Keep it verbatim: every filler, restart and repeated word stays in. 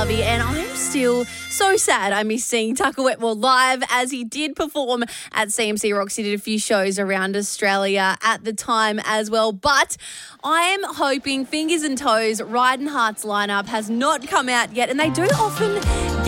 Barbie, and I'm still so sad I missed seeing Tucker Wetmore live, as he did perform at C M C Roxy, did a few shows around Australia at the time as well. But I am hoping, fingers and toes, Ride and Heart's lineup has not come out yet, and they do often